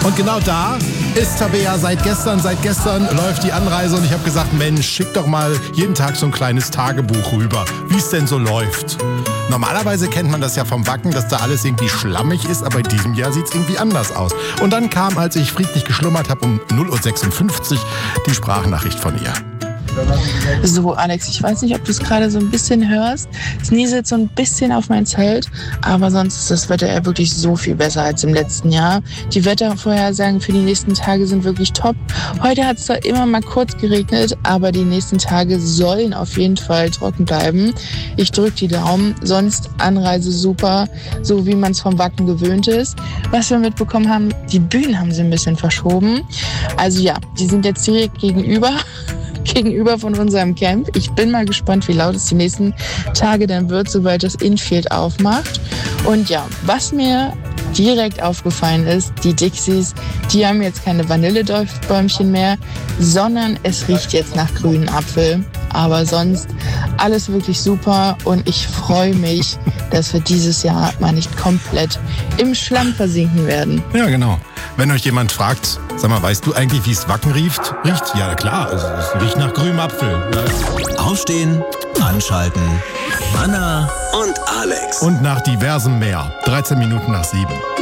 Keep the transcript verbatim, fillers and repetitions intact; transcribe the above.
Und genau da ist Tabea seit gestern. Seit gestern läuft die Anreise und ich habe gesagt, Mensch, schick doch mal jeden Tag so ein kleines Tagebuch rüber, wie es denn so läuft. Normalerweise kennt man das ja vom Wacken, dass da alles irgendwie schlammig ist, aber in diesem Jahr sieht es irgendwie anders aus. Und dann kam, als ich friedlich geschlummert habe, um null Uhr sechsundfünfzig die Sprachnachricht von ihr. So, Alex, ich weiß nicht, ob du es gerade so ein bisschen hörst. Es nieselt so ein bisschen auf mein Zelt, aber sonst ist das Wetter ja wirklich so viel besser als im letzten Jahr. Die Wettervorhersagen für die nächsten Tage sind wirklich top. Heute hat es zwar immer mal kurz geregnet, aber die nächsten Tage sollen auf jeden Fall trocken bleiben. Ich drücke die Daumen, sonst Anreise super, so wie man es vom Wacken gewöhnt ist. Was wir mitbekommen haben, die Bühnen haben sie ein bisschen verschoben. Also ja, die sind jetzt direkt gegenüber. gegenüber von unserem Camp. Ich bin mal gespannt, wie laut es die nächsten Tage dann wird, sobald das Infield aufmacht. Und ja, was mir direkt aufgefallen ist, die Dixies, die haben jetzt keine Vanilleduftbäumchen mehr, sondern es riecht jetzt nach grünen Apfel. Aber sonst alles wirklich super und ich freue mich, dass wir dieses Jahr mal nicht komplett im Schlamm versinken werden. Ja, genau. Wenn euch jemand fragt, sag mal, weißt du eigentlich, wie es Wacken riecht? Riecht? Ja, klar, es, es riecht nach grünem Apfel. Ja. Aufstehen, anschalten, Anna und Alex. Und nach diversem mehr. dreizehn Minuten nach sieben.